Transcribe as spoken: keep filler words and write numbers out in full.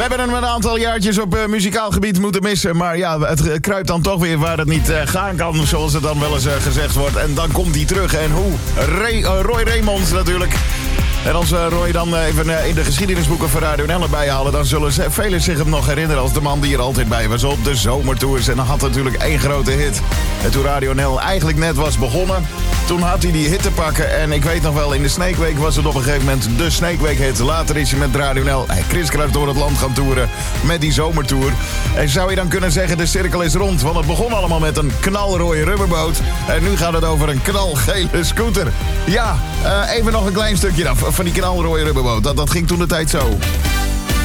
We hebben hem een aantal jaartjes op uh, muzikaal gebied moeten missen. Maar ja, het kruipt dan toch weer waar het niet uh, gaan kan, zoals het dan wel eens uh, gezegd wordt. En dan komt hij terug. En hoe? Ray, uh, Roy Raymonds natuurlijk. En als uh, Roy dan uh, even uh, in de geschiedenisboeken van Radio N L erbij halen, dan zullen ze, velen zich hem nog herinneren als de man die er altijd bij was op de zomertours. En dan had natuurlijk één grote hit. En toen Radio N L eigenlijk net was begonnen, toen had hij die hit te pakken. En ik weet nog wel, in de Snake Week was het op een gegeven moment de Snake Week hit. Later is hij met Radio N L hij kriskruis door het land gaan toeren met die zomertour. En zou je dan kunnen zeggen, de cirkel is rond. Want het begon allemaal met een knalrooie rubberboot. En nu gaat het over een knalgele scooter. Ja, uh, even nog een klein stukje dan van die knalrooie rubberboot. Dat, dat ging toen de tijd zo.